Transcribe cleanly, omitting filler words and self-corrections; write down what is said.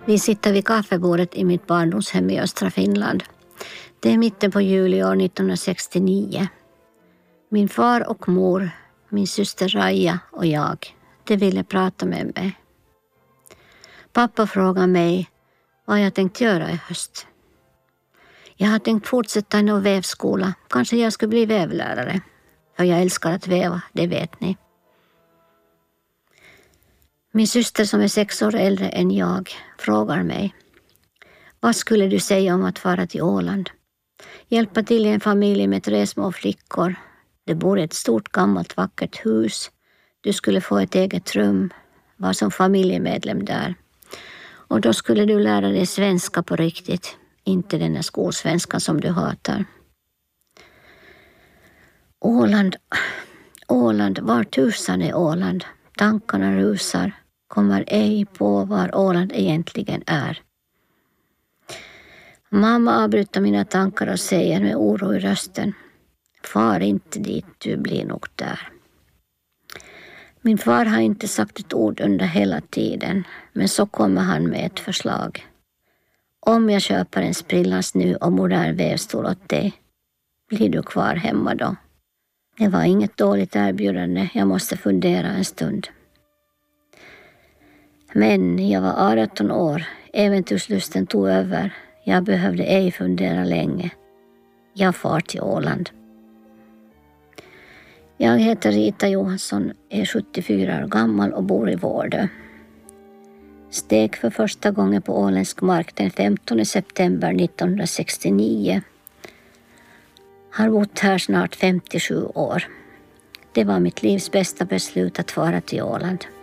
Vi sitter vid kaffebordet i mitt barndomshem i östra Finland. Det är mitten på juli år 1969. Min far och mor, min syster Raja och jag, de ville prata med mig. Pappa frågade mig vad jag tänkt göra i höst. Jag har tänkt fortsätta i någon vävskola. Kanske jag skulle bli vävlärare. För jag älskar att väva, det vet ni. Min syster som är 6 år äldre än jag frågar mig: vad skulle du säga om att fara till Åland? Hjälpa till i en familj med 3 små flickor. Det bor i ett stort gammalt vackert hus. Du skulle få ett eget rum. Var som familjemedlem där. Och då skulle du lära dig svenska på riktigt. Inte den här skolsvenskan som du hatar. Åland, var tusan är Åland? Tankarna rusar. Kommer ej på var Åland egentligen är. Mamma avbryter mina tankar och säger med oro i rösten: far inte dit, du blir nog där. Min far har inte sagt ett ord under hela tiden, men så kommer han med ett förslag. Om jag köper en sprillans ny och modern vävstol åt dig, blir du kvar hemma då? Det var inget dåligt erbjudande, jag måste fundera en stund. Men jag var 18 år, äventyrslusten tog över. Jag behövde ej fundera länge. Jag far till Åland. Jag heter Rita Johansson, är 74 år gammal och bor i Vårdö. Steg för första gången på åländsk mark den 15 september 1969. Har bott här snart 57 år. Det var mitt livs bästa beslut att fara till Åland.